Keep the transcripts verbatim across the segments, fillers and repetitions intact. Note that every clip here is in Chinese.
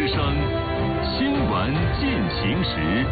之声新闻进行时。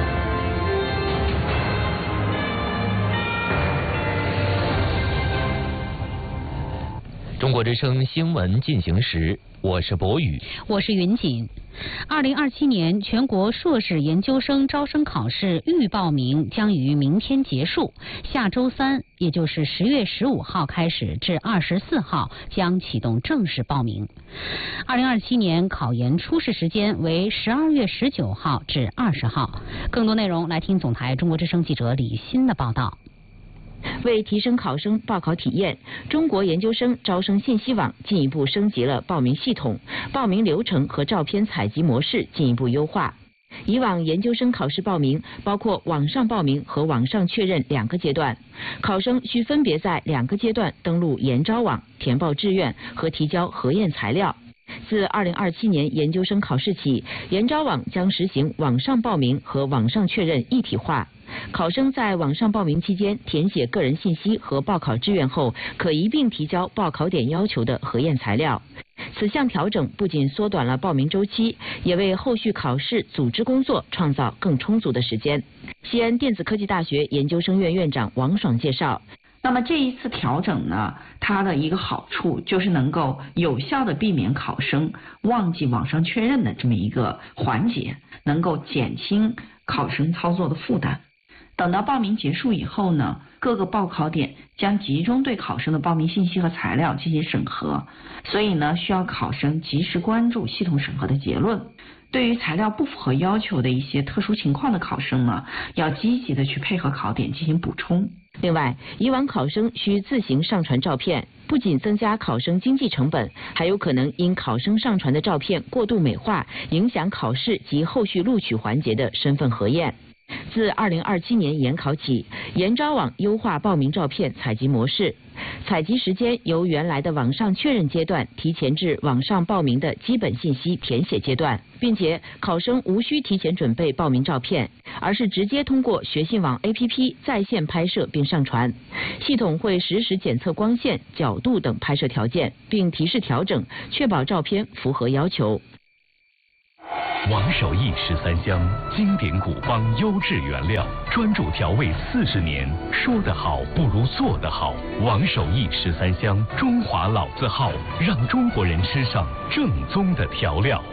中国之声新闻进行时，我是博宇， 我是云锦。二零二七年全国硕士研究生招生考试预报名将于明天结束，下周三，也就是十月十五号开始至二十四号将启动正式报名。二零二七年考研初试时间为十二月十九号至二十号。更多内容来听总台中国之声记者李欣的报道。 为提升考生报考体验，中国研究生招生信息网进一步升级了报名系统、报名流程和照片采集模式进一步优化。以往研究生考试报名包括网上报名和网上确认两个阶段，考生需分别在两个阶段登录研招网、填报志愿和提交核验材料。自二零二七年研究生考试起，研招网将实行网上报名和网上确认一体化。考生在网上报名期间填写个人信息和报考志愿后，可一并提交报考点要求的核验材料。此项调整不仅缩短了报名周期，也为后续考试组织工作创造更充足的时间。西安电子科技大学研究生院院长王爽介绍。 那么这一次调整呢，它的一个好处就是能够有效的避免考生忘记网上确认的这么一个环节，能够减轻考生操作的负担。等到报名结束以后呢，各个报考点将集中对考生的报名信息和材料进行审核，所以呢，需要考生及时关注系统审核的结论。对于材料不符合要求的一些特殊情况的考生呢，要积极的去配合考点进行补充。 另外，以往考生需自行上传照片，不仅增加考生经济成本，还有可能因考生上传的照片过度美化，影响考试及后续录取环节的身份核验。自二零二七年研考起，研招网优化报名照片采集模式，采集时间由原来的网上确认阶段提前至网上报名的基本信息填写阶段，并且考生无需提前准备报名照片，而是直接通过学信网 A P P 在线拍摄并上传。系统会实时检测光线、角度等拍摄条件，并提示调整，确保照片符合要求。 王守义十三香，经典古方优质原料，专注调味四十年，说得好不如做得好。王守义十三香，中华老字号，让中国人吃上正宗的调料。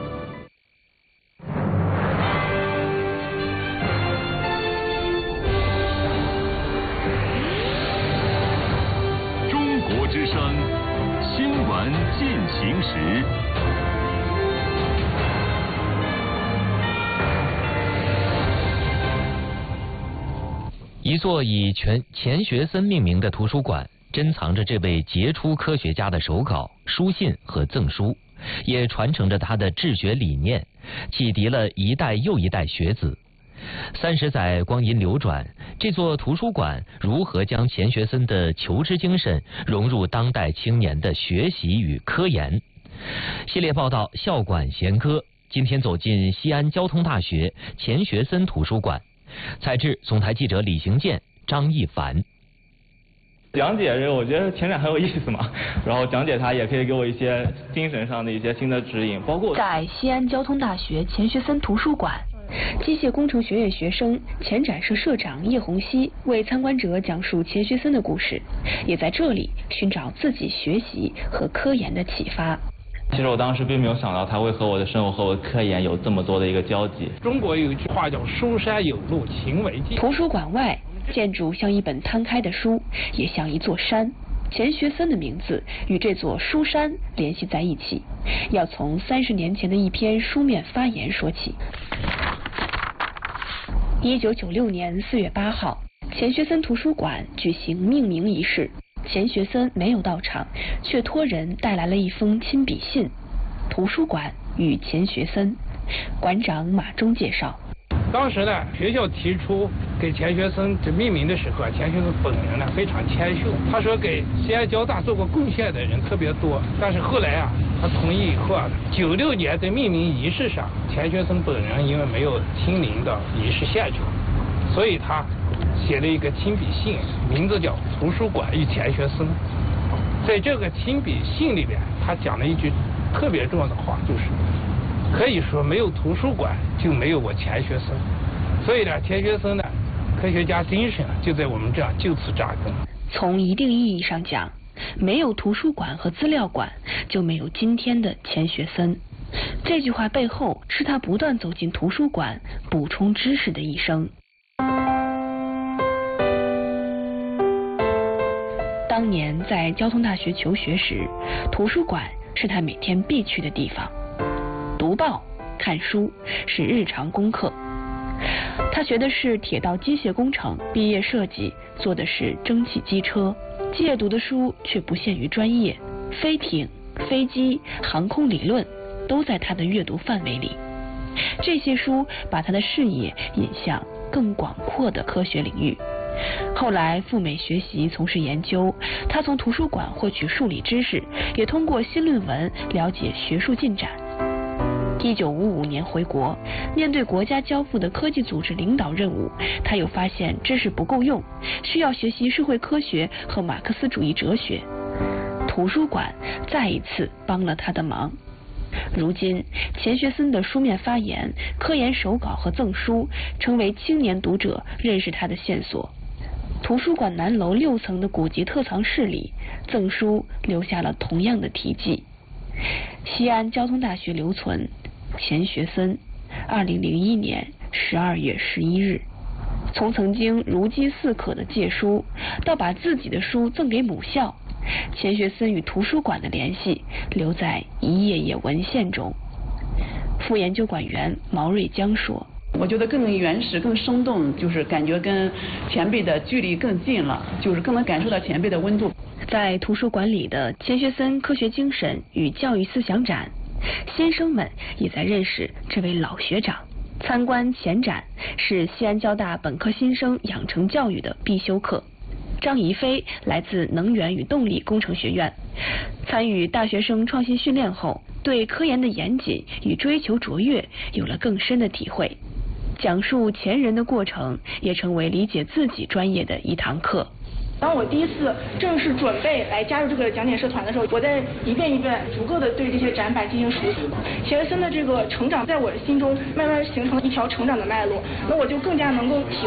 中国之声新闻进行时。 一座以全钱学森命名的图书馆，珍藏着这位杰出科学家的手稿、书信和赠书，也传承着他的治学理念，启迪了一代又一代学子。三十载光阴流转，这座图书馆如何将钱学森的求知精神融入当代青年的学习与科研？系列报道《校馆闲歌》，今天走进西安交通大学钱学森图书馆。采制总台记者李行健、张一凡。 讲解这个，我觉得前展很有意思嘛，然后讲解它也可以给我一些精神上的一些新的指引，包括在西安交通大学钱学森图书馆，机械工程学院学生前展社社长叶红熙为参观者讲述钱学森的故事，也在这里寻找自己学习和科研的启发。 其实我当时并没有想到它会和我的生活和我的科研有这么多的一个交集。 中国有一句话叫书山有路勤为径。 图书馆外，建筑像一本摊开的书，也像一座山。钱学森的名字与这座书山联系在一起，要从三十年前的一篇书面发言说起。一九九六年四月八号，钱学森图书馆举行命名仪式。钱学森没有到场，却托人带来了一封亲笔信。图书馆与钱学森，馆长马忠介绍。 当时呢，学校提出给钱学森这命名的时候，钱学森本人呢非常谦逊，他说给西安交大做过贡献的人特别多，但是后来啊，他同意以后啊，九六年的命名仪式上，钱学森本人因为没有亲临的仪式现场，所以他写了一个亲笔信，名字叫《图书馆与钱学森》。在这个亲笔信里边，他讲了一句特别重要的话，就是可以说没有图书馆就没有我钱学森，所以呢，钱学森呢，科学家精神就在我们这样就此扎根。 从一定意义上讲，没有图书馆和资料馆，就没有今天的钱学森。这句话背后是他不断走进图书馆补充知识的一生。当年在交通大学求学时，图书馆是他每天必去的地方，读报、看书是日常功课。他学的是铁道机械工程，毕业设计做的是蒸汽机车，借读的书却不限于专业，飞艇、飞机、航空理论都在他的阅读范围里。这些书把他的视野引向更广阔的科学领域。后来赴美学习从事研究，他从图书馆获取数理知识，也通过新论文了解学术进展。一九五五年回国，面对国家交付的科技组织领导任务，他又发现知识不够用，需要学习社会科学和马克思主义哲学。图书馆再一次帮了他的忙。如今，钱学森的书面发言、科研手稿和赠书，成为青年读者认识他的线索。图书馆南楼六层的古籍特藏室里，赠书留下了同样的题记。西安交通大学留存，钱学森，二零零一年十二月十一日。从曾经如饥似渴的借书，到把自己的书赠给母校，钱学森与图书馆的联系留在一页页文献中。副研究馆员毛瑞江说， 我觉得更原始、更生动，就是感觉跟前辈的距离更近了，就是更能感受到前辈的温度。 在图书馆里的钱学森科学精神与教育思想展，先生们也在认识这位老学长。参观前展是西安交大本科新生养成教育的必修课。张怡飞来自能源与动力工程学院，参与大学生创新训练后，对科研的严谨与追求卓越有了更深的体会。讲述前人的过程，也成为理解自己专业的一堂课。 当我第一次正式准备来加入这个讲解社团的时候，我在一遍一遍逐个的对这些展板进行熟悉。钱学森的这个成长在我的心中慢慢形成了一条成长的脉络，那我就更加能够体